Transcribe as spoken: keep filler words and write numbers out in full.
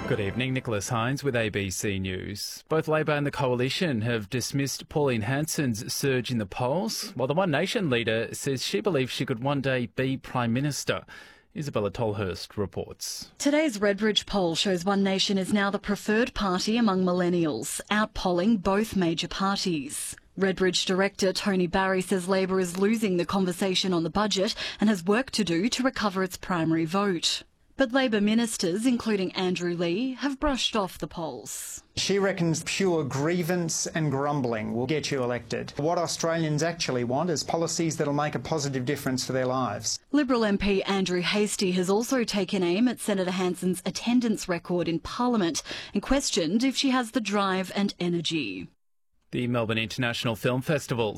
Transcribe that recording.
Good evening, Nicholas Hines with A B C News. Both Labor and the Coalition have dismissed Pauline Hanson's surge in the polls, while the One Nation leader says she believes she could one day be Prime Minister. Isabella Tolhurst reports. Today's Redbridge poll shows One Nation is now the preferred party among millennials, outpolling both major parties. Redbridge director Tony Barry says Labor is losing the conversation on the budget and has work to do to recover its primary vote. But Labor ministers, including Andrew Leigh, have brushed off the polls. She reckons pure grievance and grumbling will get you elected. What Australians actually want is policies that'll make a positive difference to their lives. Liberal M P Andrew Hastie has also taken aim at Senator Hanson's attendance record in Parliament and questioned if she has the drive and energy. The Melbourne International Film Festival